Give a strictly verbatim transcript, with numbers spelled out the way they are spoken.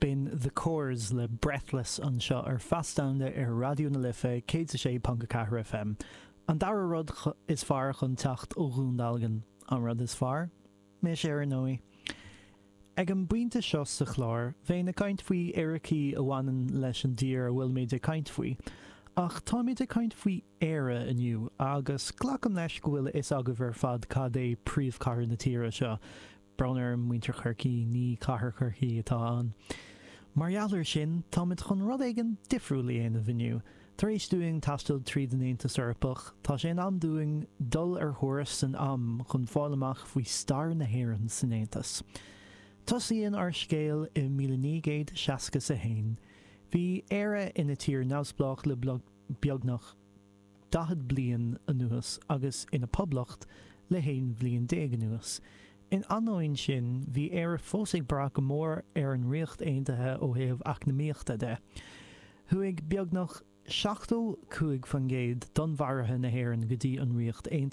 Bín The Corrs le Breathless an seo ar fastanda ar radio na lifa cé sé panga cahar F M. An dara rud is far chun tacht ó Rúndalgan. An rud is far? Mé sé ar nói. Ag an buinte seo sa chlár, bhé na caint faoi éiricí a bhhanan leis an dír a bhfuil méid a caint faoi. Ach tá méid a caint faoi éire aniu, agus ghlacam leis go bhfuil is aga bhar fad cad é príomhchar na tíre seo. Bronner muintir churcií ní cahar churcií atá an. Marialler sin, tá mid chun rud éigen difriúla éana bhiniu. Tar éis dúing tastal tríd an éanta sorpach, tá sé am dúing dul ar thuras san am chun fálamach faoi star na héireann san éantas. Tosíonn ar scéal i míle nígéad seasca sa hain. Bhí éire ina tír náusblach le beagnach dahad blian anuas agus ina poblacht le hain blian déag anuas. In anóin sin, bhí éire fósaigh bra go mór ar an riocht aontaithe ó thaobh ach na míochta de. Thuaigh beagnach seachtó cúig fan géad don bharathe na héireann go dtí an riocht